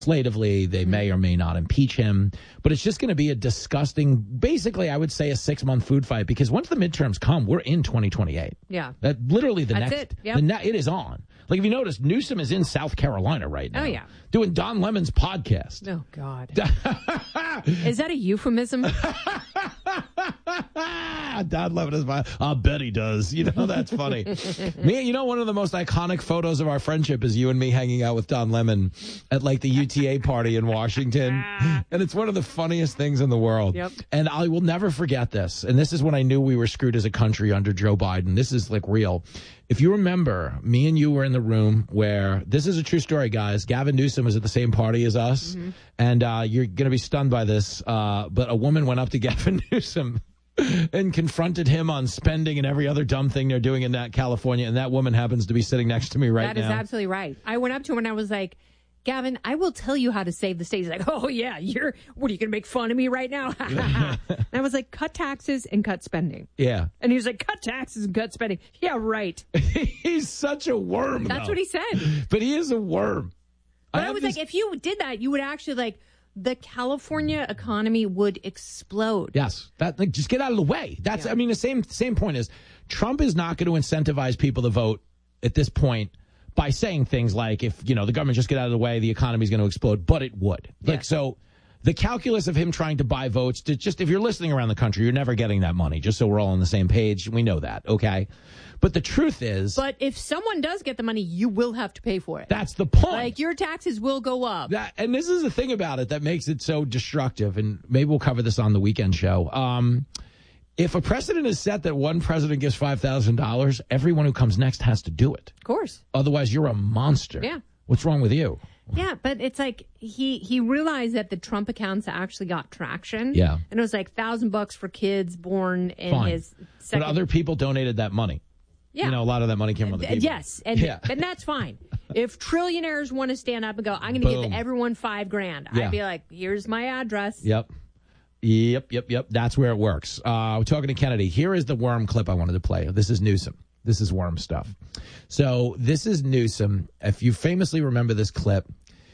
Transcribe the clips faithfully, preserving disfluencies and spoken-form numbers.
legislatively, they may or may not impeach him, but it's just going to be a disgusting, basically, I would say a six-month food fight, because once the midterms come, we're in twenty twenty-eight. Yeah. That literally the That's next, it. Yep. the ne- it is on. Like, if you notice, Newsom is in South Carolina right now. Oh, yeah. Doing Don Lemon's podcast. Oh, God. Is that a euphemism? Don Lemon is my, I bet he does. You know, that's funny. Me, you know, one of the most iconic photos of our friendship is you and me hanging out with Don Lemon at like the U T A party in Washington. And it's one of the funniest things in the world. Yep. And I will never forget this. And this is when I knew we were screwed as a country under Joe Biden. This is like real. If you remember, me and you were in the room where, this is a true story, guys. Gavin Newsom was at the same party as us. Mm-hmm. And uh, you're going to be stunned by this. Uh, but a woman went up to Gavin Newsom and confronted him on spending and every other dumb thing they're doing in that California. And that woman happens to be sitting next to me right that now. That is absolutely right. I went up to him and I was like, Gavin, I will tell you how to save the state. He's like, oh, yeah, you're, what, are you going to make fun of me right now? And I was like, cut taxes and cut spending. Yeah. And he was like, cut taxes and cut spending. Yeah, right. He's such a worm, That's though. what he said. But he is a worm. But I, I was this... like, if you did that, you would actually, like, the California economy would explode. Yes. That, like, just get out of the way. That's, yeah. I mean, the same same point is Trump is not going to incentivize people to vote at this point by saying things like, if, you know, the government just get out of the way, the economy is going to explode, but it would. Like, yeah. So the calculus of him trying to buy votes, to just, if you're listening around the country, you're never getting that money, just so we're all on the same page. We know that, okay? But the truth is... But if someone does get the money, you will have to pay for it. That's the point. Like, your taxes will go up. That, and this is the thing about it that makes it so destructive, and maybe we'll cover this on the weekend show. Um... If a precedent is set that one president gives five thousand dollars, everyone who comes next has to do it. Of course. Otherwise, you're a monster. Yeah. What's wrong with you? Yeah, but it's like he, he realized that the Trump accounts actually got traction. Yeah. And it was like thousand bucks for kids born in Fine. his second. But other people donated that money. Yeah. You know, a lot of that money came from the people. Yes. And, yeah. and that's fine. If trillionaires want to stand up and go, I'm going to give everyone five grand, yeah. I'd be like, here's my address. Yep. Yep, yep, yep. That's where it works. Uh, we're talking to Kennedy. Here is the worm clip I wanted to play. This is Newsom. This is worm stuff. So this is Newsom. If you famously remember this clip,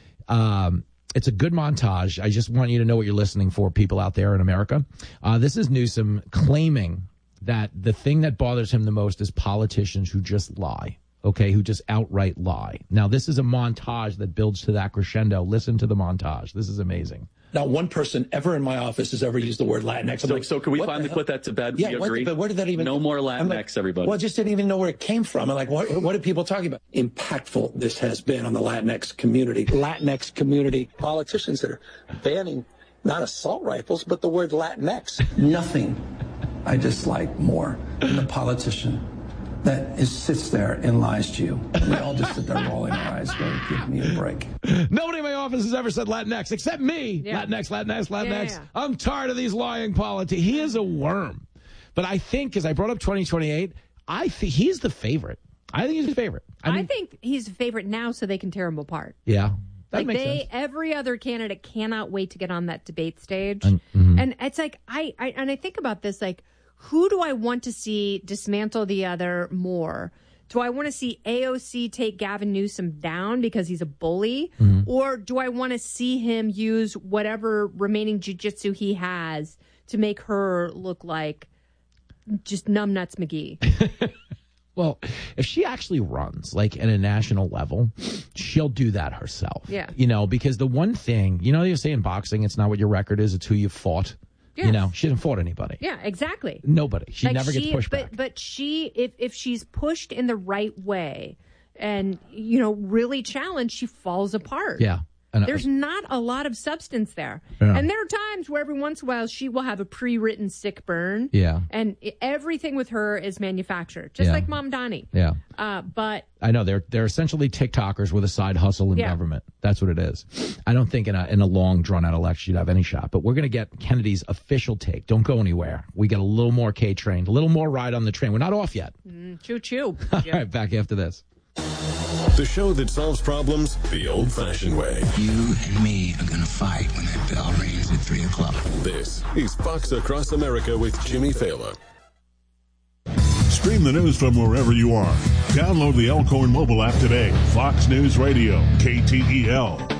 um, it's a good montage. I just want you to know what you're listening for, people out there in America. Uh, this is Newsom claiming that the thing that bothers him the most is politicians who just lie. Okay, who just outright lie. Now, this is a montage that builds to that crescendo. Listen to the montage. This is amazing. Not one person ever in my office has ever used the word Latinx. I'm so, like, so can we finally put that to bed? Yeah, we what, agree? but where did that even... No more Latinx, like, everybody. Well, I just didn't even know where it came from. I'm like, what, what are people talking about? Impactful this has been on the Latinx community. Latinx community politicians that are banning not assault rifles, but the word Latinx. Nothing I dislike more than a politician that is, sits there and lies to you. We all just sit there rolling our eyes going, give me a break. Nobody in my office has ever said Latinx except me. Yeah. Latinx, Latinx, Latinx. Yeah, yeah. I'm tired of these lying politics. He is a worm. But I think, because I brought up twenty twenty-eight, I think he's the favorite. I think he's the favorite. I, mean, I think he's a favorite now so they can tear him apart. Yeah. That like makes they, sense. Every other candidate cannot wait to get on that debate stage. And, mm-hmm. and it's like, I, I, and I think about this, like, who do I want to see dismantle the other more? Do I want to see A O C take Gavin Newsom down because he's a bully? Mm-hmm. Or do I want to see him use whatever remaining jiu-jitsu he has to make her look like just numbnuts McGee? Well, if she actually runs, like, at a national level, she'll do that herself. Yeah. You know, because the one thing, you know, they say in boxing, it's not what your record is, it's who you fought. Yes. You know, she didn't fought anybody. Yeah, exactly. Nobody. She like never she, gets pushed but, back. But she, if, if she's pushed in the right way and, you know, really challenged, she falls apart. Yeah. And There's I, not a lot of substance there. Yeah. And there are times where every once in a while she will have a pre-written sick burn. Yeah. And everything with her is manufactured, just yeah. like Mom Donnie. Yeah. Uh, but I know they're they're essentially TikTokers with a side hustle in yeah. government. That's what it is. I don't think in a in a long drawn out election you'd have any shot. But we're going to get Kennedy's official take. Don't go anywhere. We get a little more K train, a little more ride on the train. We're not off yet. Mm, choo choo. All right, back after this. The show that solves problems the old-fashioned way. You and me are going to fight when that bell rings at three o'clock. This is Fox Across America with Jimmy Fallon. Stream the news from wherever you are. Download the Elkhorn mobile app today. Fox News Radio, K T E L.